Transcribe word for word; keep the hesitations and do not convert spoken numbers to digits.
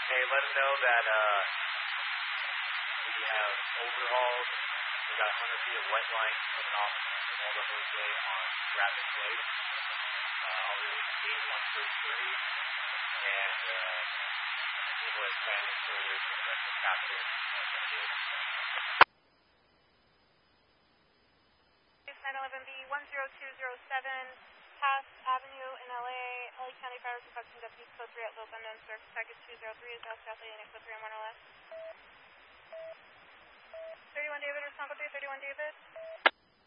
Hey, let them know that uh, we have overhauled. We got one hundred feet of white line coming off all the roadway on Rapid Way. Uh, I'll release eight one three three, and uh, people are planning for the rest of the captain. nine eleven B one zero two zero seven, Pass Avenue in L A, L A County Fire Protection Deputy Code three at Los Unknown Service Package two zero three is now South Atlantic Code three on one L S. thirty-one David, respond code three, thirty-one David.